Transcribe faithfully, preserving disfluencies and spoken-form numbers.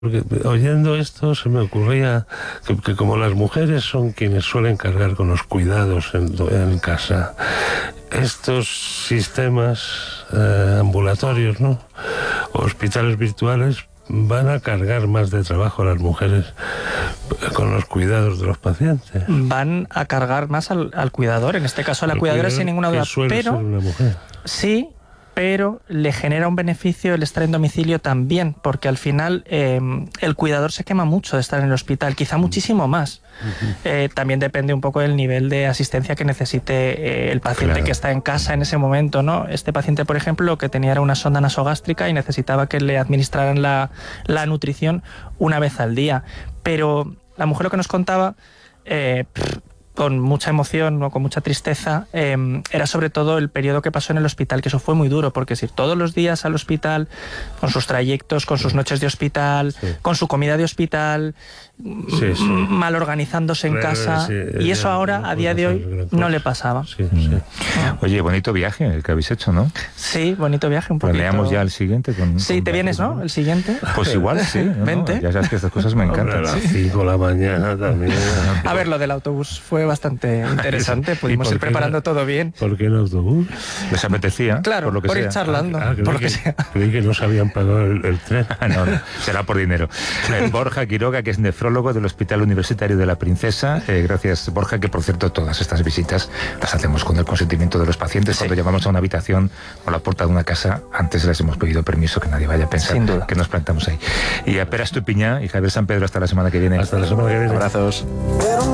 Porque oyendo esto se me ocurría que, que como las mujeres son quienes suelen cargar con los cuidados en, en casa, estos sistemas eh, ambulatorios, ¿no?, hospitales virtuales, van a cargar más de trabajo a las mujeres con los cuidados de los pacientes. Van a cargar más al, al cuidador, en este caso a la cuidadora, sin ninguna duda. Suele pero ser una mujer. Sí, pero le genera un beneficio el estar en domicilio también, porque al final eh, el cuidador se quema mucho de estar en el hospital, quizá muchísimo más. Uh-huh. Eh, también depende un poco del nivel de asistencia que necesite eh, el paciente, claro, que está en casa en ese momento, ¿no? Este paciente, por ejemplo, lo que tenía era una sonda nasogástrica y necesitaba que le administraran la, la nutrición una vez al día. Pero la mujer lo que nos contaba, eh, pff, con mucha emoción, ¿no?, con mucha tristeza, eh, era sobre todo el periodo que pasó en el hospital, que eso fue muy duro, porque es ir todos los días al hospital, con sus trayectos, con sus noches de hospital, sí, con su comida de hospital, sí, sí, mal organizándose en casa, sí, y eso ahora, no a día de hoy, no le pasaba. Sí, sí. Oye, bonito viaje el que habéis hecho, ¿no? Sí, bonito viaje, un poquito. ¿Planeamos ya el siguiente? Con, sí, con te vienes, ¿no? El siguiente. Pues igual, sí. ¿no? Vente. Ya sabes que estas cosas me encantan. Hombre, a las cinco de la mañana también. A ver, lo del autobús fue bastante interesante, pudimos ir preparando no, todo bien. ¿Por qué el autobús? Les apetecía, claro, por lo que por sea. ir charlando, ah, por lo que, que sea. Creí que no se habían pagado el, el tren. no, no, será por dinero. Eh, Borja Quiroga, que es nefrólogo del Hospital Universitario de la Princesa. Eh, gracias, Borja, que por cierto todas estas visitas las hacemos con el consentimiento de los pacientes. Sí. Cuando llamamos a una habitación o la puerta de una casa, antes les hemos pedido permiso, que nadie vaya a pensar que nos plantamos ahí. Y a Pera Estupiñá y Javier San Pedro, hasta la semana que viene. Hasta la semana que viene. Abrazos.